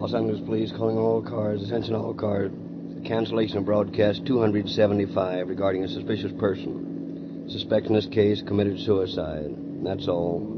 Los Angeles Police calling all cars, attention all cars, cancellation of broadcast 275 regarding a suspicious person. Suspect in this case committed suicide. That's all.